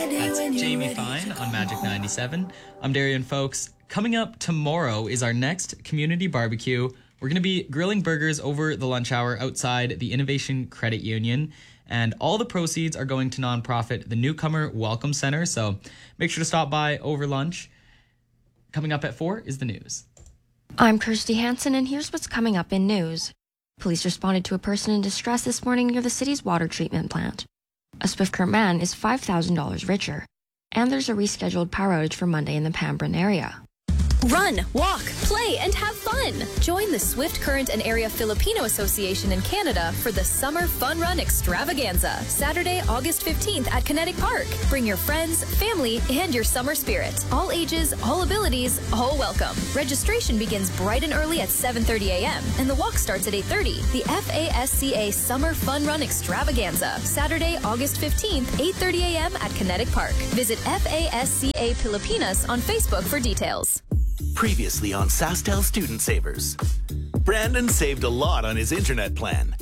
That's Jamie Fine on Magic 97. I'm Darian, folks. Coming up tomorrow is our next community barbecue. We're going to be grilling burgers over the lunch hour outside the Innovation Credit Union, and all the proceeds are going to nonprofit, the Newcomer Welcome Center, so make sure to stop by over lunch. Coming up at 4 is the news. I'm Kirsty Hansen, and here's what's coming up in news. Police responded to a person in distress this morning near the city's water treatment plant. A Swift Current man is $5,000 richer, and there's a rescheduled power outage for Monday in the Pambrin area. Run, walk, play, and have fun. Join the Swift Current and Area Filipino Association in Canada for the Summer Fun Run Extravaganza, Saturday, August 15th at Kinetic Park. Bring your friends, family, and your summer spirit. All ages, all abilities, all welcome. Registration begins bright and early at 7:30 a.m. and the walk starts at 8:30. The FASCA Summer Fun Run Extravaganza, Saturday, August 15th, 8:30 a.m. at Kinetic Park. Visit FASCA Pilipinas on Facebook for details. Previously on SaskTel Student Savers. Brandon saved a lot on his internet plan,